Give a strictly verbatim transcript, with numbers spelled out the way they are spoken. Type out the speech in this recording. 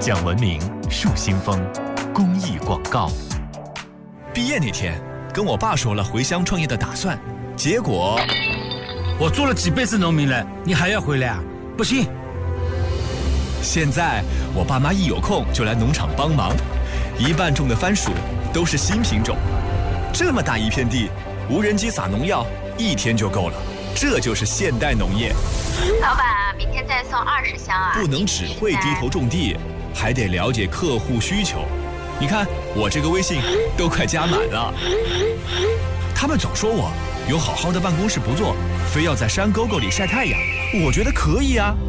讲文明树新风公益广告。 毕业那天，跟我爸说了回乡创业的打算，结果我做了几辈子农民了，你还要回来啊？不行。 现在我爸妈一有空就来农场帮忙，一半种的番薯都是新品种。这么大一片地，无人机撒农药一天就够了，这就是现代农业。 老板，明天再送二十箱啊！ 不能只会低头种地，还得了解客户需求。你看我这个微信都快加满了。他们总说我有好好的办公室不做，非要在山沟沟里晒太阳，我觉得可以啊。